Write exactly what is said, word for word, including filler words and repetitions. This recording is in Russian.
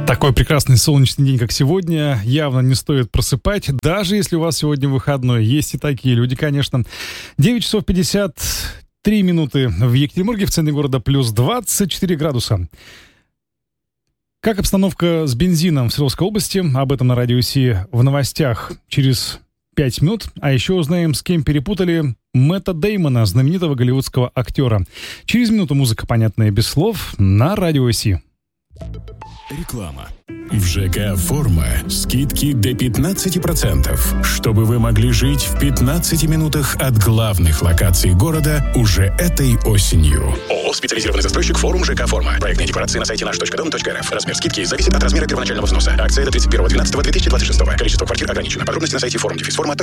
Такой прекрасный солнечный день, как сегодня, явно не стоит просыпать, даже если у вас сегодня выходной. Есть и такие люди, конечно. девять часов пятьдесят три минуты в Екатеринбурге, в центре города, плюс двадцать четыре градуса. Как обстановка с бензином в Свердловской области? Об этом на Радио Си в новостях через пять минут. А еще узнаем, с кем перепутали Мэтта Дэймона, знаменитого голливудского актера. Через минуту музыка, понятная без слов, на Радио Си. Реклама. В ЖК «Форма» скидки до пятнадцать процентов, чтобы вы могли жить в пятнадцати минутах от главных локаций города уже этой осенью. ООО «Специализированный застройщик Форум ЖК «Форма». Проектные декларации на сайте наш точка дом точка рф. Размер скидки зависит от размера первоначального взноса. Акция до тридцать первого декабря две тысячи двадцать шестого. Количество квартир ограничено. Подробности на сайте форум точка форма.